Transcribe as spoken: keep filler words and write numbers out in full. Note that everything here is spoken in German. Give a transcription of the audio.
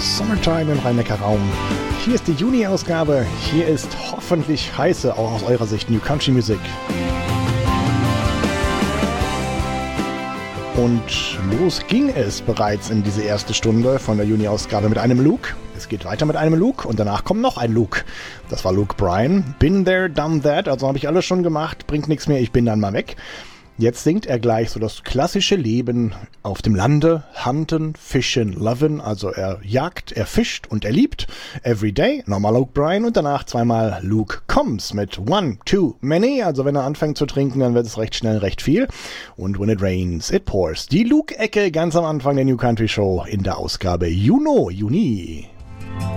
Summertime im Rhein-Neckar-Raum. Hier ist die Juni-Ausgabe. Hier ist hoffentlich heiße, auch aus eurer Sicht, New Country Music. Und los ging es bereits in diese erste Stunde von der Juni-Ausgabe mit einem Luke. Es geht weiter mit einem Luke und danach kommt noch ein Luke. Das war Luke Bryan. Been there, done that. Also habe ich alles schon gemacht, bringt nichts mehr, ich bin dann mal weg. Jetzt singt er gleich so das klassische Leben auf dem Lande. Hunten, fischen, loven. Also er jagt, er fischt und er liebt. Everyday, nochmal Luke Bryan und danach zweimal Luke Combs mit One, Too Many. Also wenn er anfängt zu trinken, dann wird es recht schnell recht viel. Und When It Rains, It Pours. Die Luke-Ecke ganz am Anfang der New Country Show in der Ausgabe Juno, Juni.